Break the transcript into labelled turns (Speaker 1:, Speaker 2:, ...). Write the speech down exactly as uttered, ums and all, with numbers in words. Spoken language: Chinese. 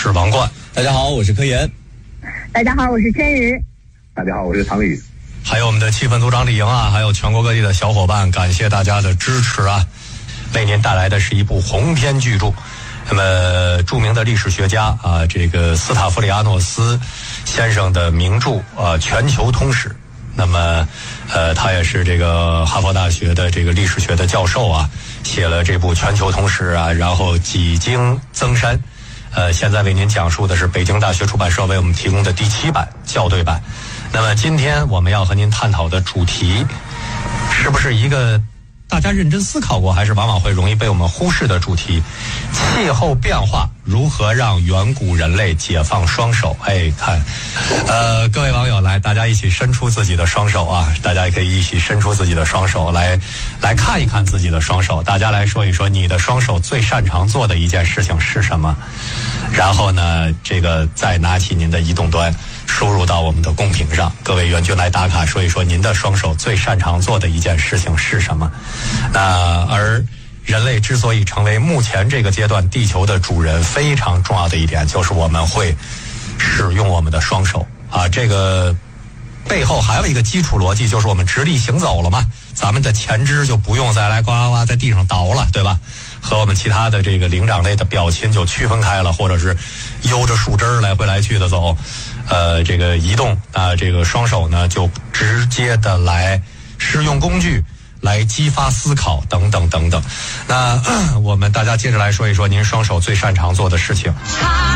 Speaker 1: 是王冠。
Speaker 2: 大家好，我是柯岩。
Speaker 3: 大家好，我是千羽。
Speaker 4: 大家好，我是唐宇。
Speaker 1: 还有我们的气氛组长李莹啊，还有全国各地的小伙伴，感谢大家的支持啊！为您带来的是一部鸿篇巨著。那么，著名的历史学家啊，这个斯塔夫里亚诺斯先生的名著啊《全球通史》。那么，呃，他也是这个哈佛大学的这个历史学的教授啊，写了这部《全球通史》啊，然后几经增删。呃，现在为您讲述的是北京大学出版社为我们提供的第七版校对版。那么今天我们要和您探讨的主题，是不是一个大家认真思考过，还是往往会容易被我们忽视的主题？气候变化如何让远古人类解放双手？哎，看，呃，各位网友来，大家一起伸出自己的双手啊！大家也可以一起伸出自己的双手来，来看一看自己的双手。大家来说一说，你的双手最擅长做的一件事情是什么？然后呢，这个再拿起您的移动端，输入到我们的公屏上，各位援军来打卡，说一说您的双手最擅长做的一件事情是什么。那而人类之所以成为目前这个阶段地球的主人，非常重要的一点就是我们会使用我们的双手啊。这个背后还有一个基础逻辑，就是我们直立行走了嘛，咱们的前肢就不用再来呱呱呱在地上倒了，对吧？和我们其他的这个灵长类的表亲就区分开了，或者是悠着树枝来回来去的走，呃，这个移动啊，这个双手呢就直接的来使用工具，来激发思考等等等等。那我们大家接着来说一说您双手最擅长做的事情。